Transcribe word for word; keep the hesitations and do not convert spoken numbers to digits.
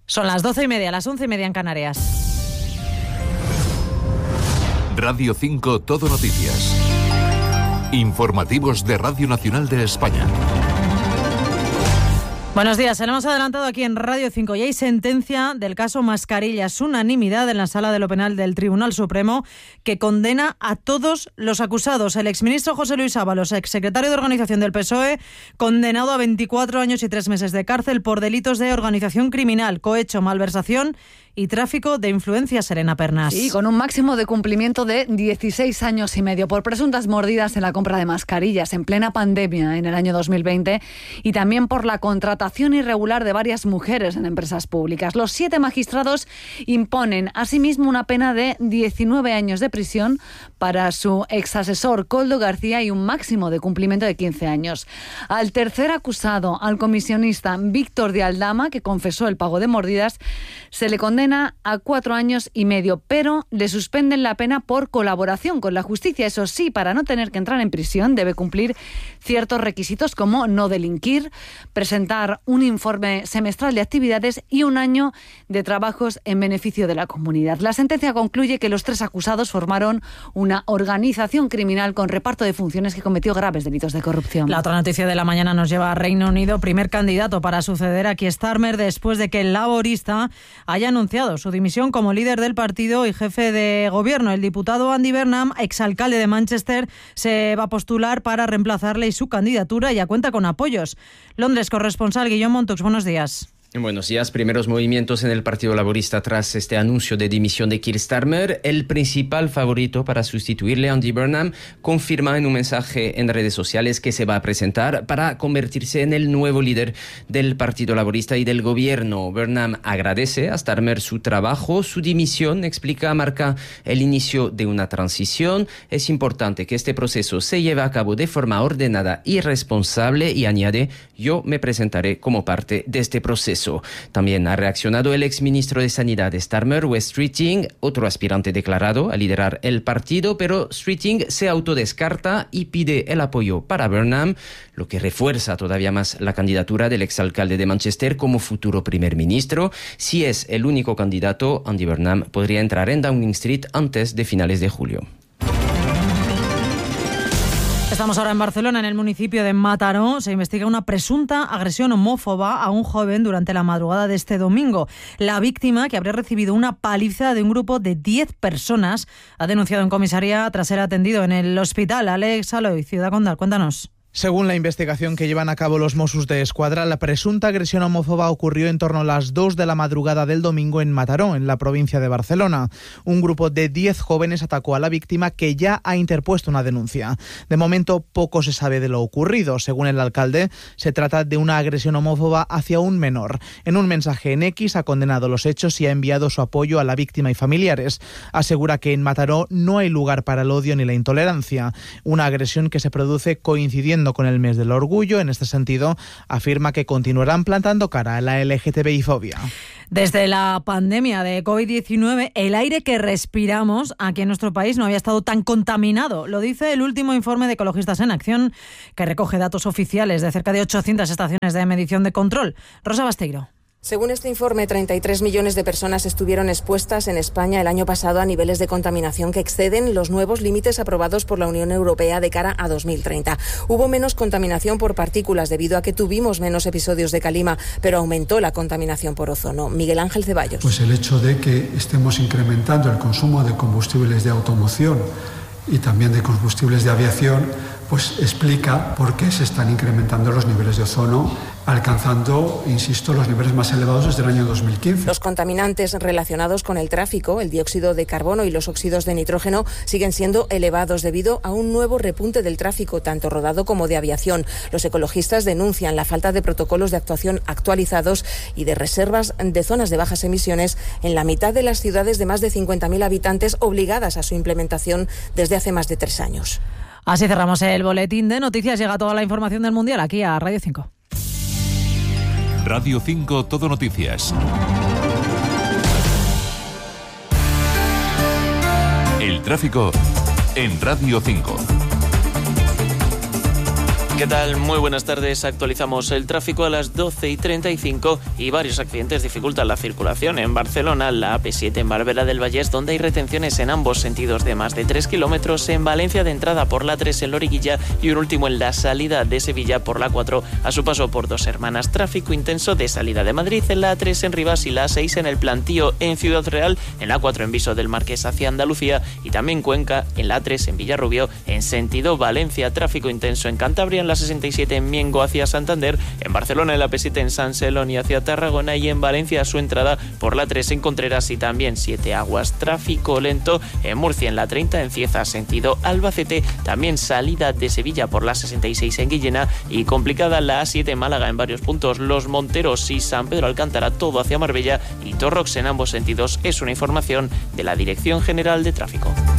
Son las doce y media, las once y media en Canarias. Radio cinco Todo Noticias. Informativos de Radio Nacional de España. Buenos días, se lo hemos adelantado aquí en Radio cinco y hay sentencia del caso Mascarillas, unanimidad en la Sala de lo Penal del Tribunal Supremo que condena a todos los acusados. El exministro José Luis Ábalos, exsecretario de Organización del P S O E, condenado a veinticuatro años y tres meses de cárcel por delitos de organización criminal, cohecho, malversación y tráfico de influencias. Serena Pernas. Sí, con un máximo de cumplimiento de dieciséis años y medio por presuntas mordidas en la compra de mascarillas en plena pandemia en el año dos mil veinte y también por la contratación irregular de varias mujeres en empresas públicas. Los siete magistrados imponen asimismo una pena de diecinueve años de prisión para su exasesor Koldo García y un máximo de cumplimiento de quince años. Al tercer acusado, al comisionista Víctor de Aldama, que confesó el pago de mordidas, se le condena a cuatro años y medio, pero le suspenden la pena por colaboración con la justicia. Eso sí, para no tener que entrar en prisión debe cumplir ciertos requisitos como no delinquir, presentar un informe semestral de actividades y un año de trabajos en beneficio de la comunidad. La sentencia concluye que los tres acusados formaron una organización criminal con reparto de funciones que cometió graves delitos de corrupción. La otra noticia de la mañana nos lleva a Reino Unido. Primer candidato para suceder a Keir Starmer después de que el laborista haya anunciado su dimisión como líder del partido y jefe de gobierno. El diputado Andy Burnham, exalcalde de Manchester, se va a postular para reemplazarle y su candidatura ya cuenta con apoyos. Londres, corresponsal Guillaume Montux, buenos días. Buenos días. Primeros movimientos en el Partido Laborista tras este anuncio de dimisión de Keir Starmer. El principal favorito para sustituirle, Andy Burnham, confirma en un mensaje en redes sociales que se va a presentar para convertirse en el nuevo líder del Partido Laborista y del gobierno. Burnham agradece a Starmer su trabajo. Su dimisión, explica, marca el inicio de una transición. Es importante que este proceso se lleve a cabo de forma ordenada y responsable y añade, yo me presentaré como parte de este proceso. También ha reaccionado el exministro de Sanidad Starmer, Wes Streeting, otro aspirante declarado a liderar el partido, pero Streeting se autodescarta y pide el apoyo para Burnham, lo que refuerza todavía más la candidatura del exalcalde de Manchester como futuro primer ministro. Si es el único candidato, Andy Burnham podría entrar en Downing Street antes de finales de julio. Estamos ahora en Barcelona, en el municipio de Mataró. Se investiga una presunta agresión homófoba a un joven durante la madrugada de este domingo. La víctima, que habría recibido una paliza de un grupo de diez personas, ha denunciado en comisaría tras ser atendido en el hospital. Alex Aloy, Ciudad Condal, cuéntanos. Según la investigación que llevan a cabo los Mossos de Escuadra, la presunta agresión homófoba ocurrió en torno a las dos de la madrugada del domingo en Mataró, en la provincia de Barcelona. Un grupo de diez jóvenes atacó a la víctima, que ya ha interpuesto una denuncia. De momento, poco se sabe de lo ocurrido. Según el alcalde, se trata de una agresión homófoba hacia un menor. En un mensaje en X ha condenado los hechos y ha enviado su apoyo a la víctima y familiares. Asegura que en Mataró no hay lugar para el odio ni la intolerancia. Una agresión que se produce coincidiendo con el mes del orgullo. En este sentido, afirma que continuarán plantando cara a la L G T B I fobia. Desde la pandemia de covid diecinueve, el aire que respiramos aquí en nuestro país no había estado tan contaminado. Lo dice el último informe de Ecologistas en Acción, que recoge datos oficiales de cerca de ochocientas estaciones de medición de control. Rosa Basteiro. Según este informe, treinta y tres millones de personas estuvieron expuestas en España el año pasado a niveles de contaminación que exceden los nuevos límites aprobados por la Unión Europea de cara a dos mil treinta. Hubo menos contaminación por partículas debido a que tuvimos menos episodios de calima, pero aumentó la contaminación por ozono. Miguel Ángel Ceballos. Pues el hecho de que estemos incrementando el consumo de combustibles de automoción y también de combustibles de aviación, pues explica por qué se están incrementando los niveles de ozono, alcanzando, insisto, los niveles más elevados desde el año dos mil quince. Los contaminantes relacionados con el tráfico, el dióxido de carbono y los óxidos de nitrógeno, siguen siendo elevados debido a un nuevo repunte del tráfico, tanto rodado como de aviación. Los ecologistas denuncian la falta de protocolos de actuación actualizados y de reservas de zonas de bajas emisiones en la mitad de las ciudades de más de cincuenta mil habitantes, obligadas a su implementación desde hace más de tres años. Así cerramos el boletín de noticias. Llega toda la información del Mundial aquí a Radio cinco. Radio cinco Todo Noticias. El tráfico en Radio cinco. ¿Qué tal? Muy buenas tardes. Actualizamos el tráfico a las doce y treinta y cinco y varios accidentes dificultan la circulación. En Barcelona, la A P siete en Barberà del Vallès, donde hay retenciones en ambos sentidos de más de tres kilómetros. En Valencia, de entrada por la tres en Loriguilla y un último en la salida de Sevilla por la cuatro a su paso por Dos Hermanas. Tráfico intenso de salida de Madrid en la A tres en Rivas y la A seis en El Plantío en Ciudad Real, en la A cuatro en Viso del Marqués hacia Andalucía y también Cuenca en la A tres en Villarrubio en sentido Valencia. Tráfico intenso en Cantabria en la sesenta y siete en Miengo hacia Santander, en Barcelona en la A P siete en San Celoni hacia Tarragona y en Valencia a su entrada por la tres en Contreras y también Siete Aguas. Tráfico lento en Murcia en la treinta en Cieza sentido Albacete, también salida de Sevilla por la sesenta y seis en Guillena y complicada la A siete en Málaga en varios puntos. Los Monteros y San Pedro Alcántara todo hacia Marbella y Torrox en ambos sentidos. Es una información de la Dirección General de Tráfico.